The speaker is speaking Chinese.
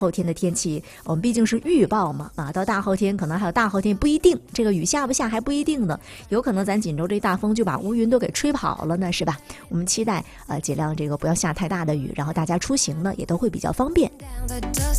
后天的天气，我们毕竟是预报嘛，到大后天可能还有大后天不一定，这个雨下不下还不一定呢，有可能咱锦州这大风就把乌云都给吹跑了呢，是吧？我们期待尽量这个不要下太大的雨，然后大家出行呢也都会比较方便。